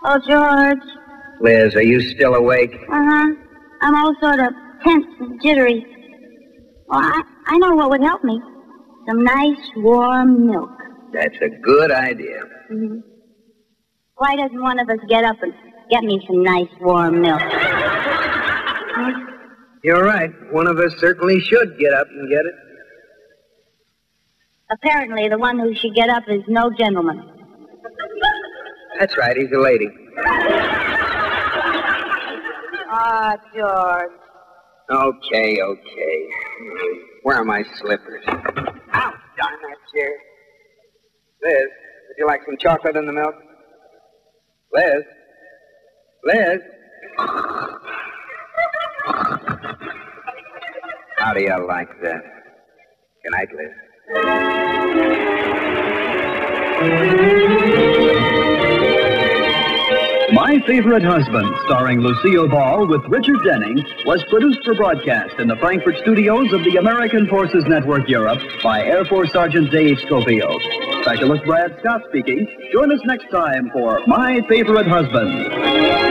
Oh, George. Liz, are you still awake? Uh-huh. I'm all sort of tense and jittery. Well, I know what would help me. Some nice, warm milk. That's a good idea. Mm-hmm. Why doesn't one of us get up and get me some nice, warm milk? You're right. One of us certainly should get up and get it. Apparently, the one who should get up is no gentleman. That's right. He's a lady. Ah, George. Okay. Where are my slippers? Ow, darn that chair. Liz, would you like some chocolate in the milk? Liz? How do you like that? Good night, Liz. My Favorite Husband, starring Lucille Ball with Richard Denning, was produced for broadcast in the Frankfurt studios of the American Forces Network Europe by Air Force Sergeant Dave Schofield. Specialist Brad Scott speaking. Join us next time for My Favorite Husband.